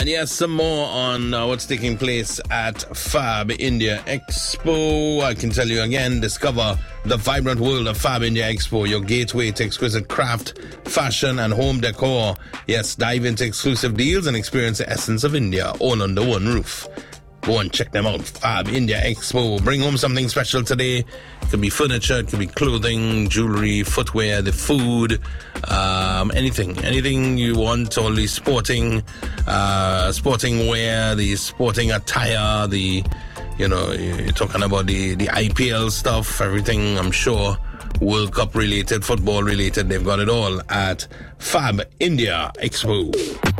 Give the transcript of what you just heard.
And yes, some more on what's taking place at Fab India Expo. I can tell you again, discover the vibrant world of Fab India Expo, your gateway to exquisite craft, fashion, and home decor. Yes, dive into exclusive deals and experience the essence of India all under one roof. Go and check them out. Fab India Expo. Bring home something special today. It could be furniture, it could be clothing, jewelry, footwear, the food, anything you want. All the sporting wear, the sporting attire, you're talking about the IPL stuff, everything, I'm sure, World Cup related, football related, they've got it all at Fab India Expo.